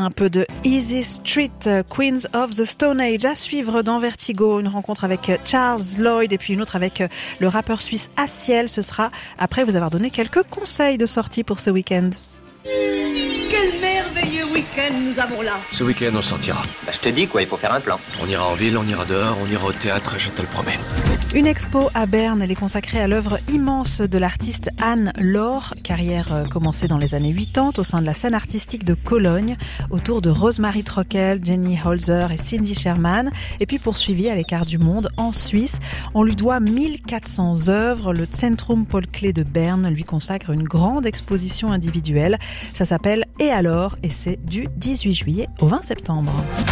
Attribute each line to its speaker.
Speaker 1: Un peu de Easy Street, Queens of the Stone Age, à suivre dans Vertigo, une rencontre avec Charles Lloyd et puis une autre avec le rappeur suisse Aciel. Ce sera après vous avoir donné quelques conseils de sortie pour ce week-end.
Speaker 2: Quel merveilleux week-end nous avons là.
Speaker 3: Ce week-end, on sortira.
Speaker 4: Je te dis quoi, il faut faire un plan.
Speaker 3: On ira en ville, on ira dehors, on ira au théâtre, je te le promets.
Speaker 1: Une expo à Berne, elle est consacrée à l'œuvre immense de l'artiste Anne Laure, carrière commencée dans les années 80 au sein de la scène artistique de Cologne, autour de Rosemary Trockel, Jenny Holzer et Cindy Sherman, et puis poursuivie à l'écart du monde en Suisse. On lui doit 1400 œuvres. Le Zentrum Paul Klee de Berne lui consacre une grande exposition individuelle. Ça s'appelle Et alors, et c'est du 18 juillet au 20 septembre.